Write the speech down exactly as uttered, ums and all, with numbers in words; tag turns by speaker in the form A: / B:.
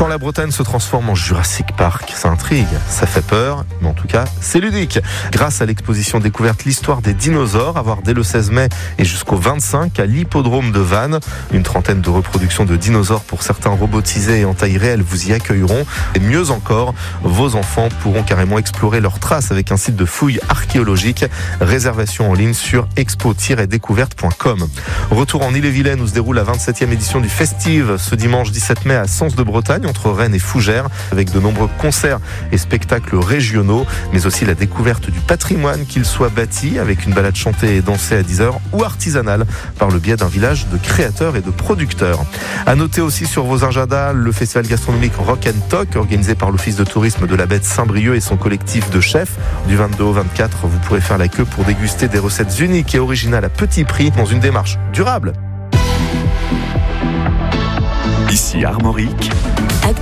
A: la Bretagne se transforme en Jurassic Park. Ça intrigue, ça fait peur, mais en tout cas, c'est ludique. Grâce à l'exposition découverte l'histoire des dinosaures, à voir dès le seize mai et jusqu'au vingt-cinq à l'hippodrome de Vannes. Une trentaine de reproductions de dinosaures pour certains robotisés et en taille réelle vous y accueilleront. Et mieux encore, vos enfants pourront carrément explorer leurs traces avec un site de fouilles archéologiques. Réservation en ligne sur expo tiret découverte point com. Retour en Ille-et-Vilaine où se déroule la vingt-septième édition du Festive ce dimanche dix-sept mai à Sens de Bretagne entre Rennes et Fougères avec de nombreux concerts et spectacles régionaux mais aussi la découverte du patrimoine qu'il soit bâti avec une balade chantée et dansée à dix heures ou artisanale par le biais d'un village de créateurs et de producteurs. À noter aussi sur vos agendas le festival gastronomique Rock and Talk organisé par l'Office de tourisme de la Baie de Saint-Brieuc et son collectif de chefs. Du vingt-deux au vingt-quatre, vous pourrez faire la queue pour déguster des recettes uniques et originales à petit prix dans une démarche durable.
B: Ici Armorique.